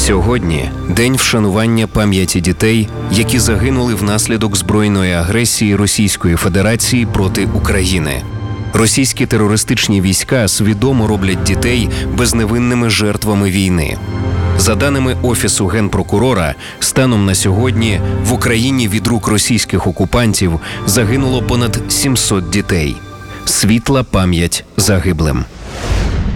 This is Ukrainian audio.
Сьогодні – день вшанування пам'яті дітей, які загинули внаслідок збройної агресії Російської Федерації проти України. Російські терористичні війська свідомо роблять дітей безневинними жертвами війни. За даними Офісу Генпрокурора, станом на сьогодні в Україні від рук російських окупантів загинуло понад 700 дітей. Світла пам'ять загиблим.